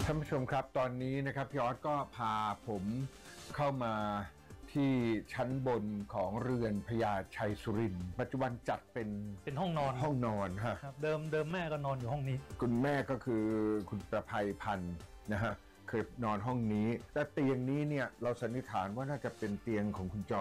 ท่านผู้ชมครับตอนนี้นะครับพี่ออสก็พาผมเข้ามาที่ชั้นบนของเรือนพญาชัยสุรินทร์ปัจจุบันจัดเป็นห้องนอนฮะครับเดิมแม่ก็นอนอยู่ห้องนี้คุณแม่ก็คือคุณประภัยพันธ์นะฮะเคยนอนห้องนี้แต่เตียงนี้เนี่ยเราสันนิษฐานว่าน่าจะเป็นเตียงของคุณจ